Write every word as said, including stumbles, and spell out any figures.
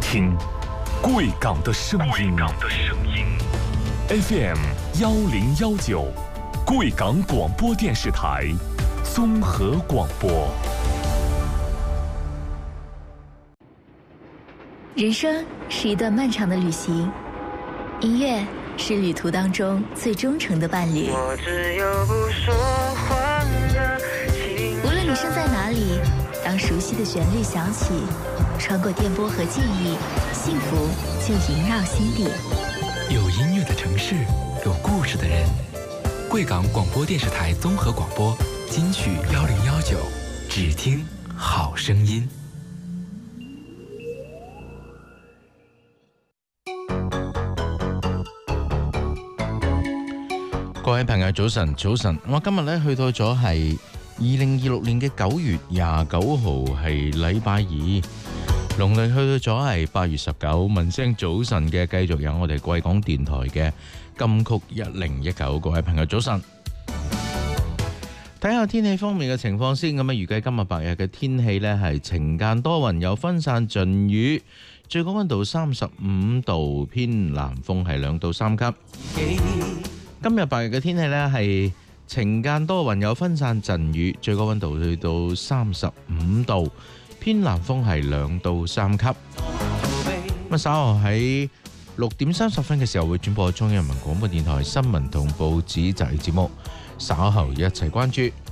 听贵港的声音。F M 幺零幺九，贵港广播电视台综合广播。 人生是一段漫长的旅行，音乐是旅途当中最忠诚的伴侣。 我只有不说话的情无论你身在哪里，当熟悉的旋律响起，穿过电波和记忆，幸福就萦绕心底。 有音乐的城市，有故事的人。贵港广播电视台综合广播金曲幺零幺九，只听好声音。 各位朋友早晨，早晨！我今日咧去到咗係二零二六年嘅九月廿九號，係禮拜二，農曆去到咗係八月十九。問聲早晨嘅，繼續有我哋貴港電台嘅金曲一零一九。各位朋友早晨！睇下天氣方面嘅情況先，咁啊預計今日白日嘅天氣呢係晴間多雲，有分散陣雨，最高溫度三十五度，偏南風係兩到三級。今日白日嘅天氣呢係晴間多雲，有分散陣雨，最高溫度去到三十五度，偏南風係兩到三級。咁稍後喺六點三十分嘅時候會轉播中央人民廣播電台新聞同報紙集節目，稍後一齊關注。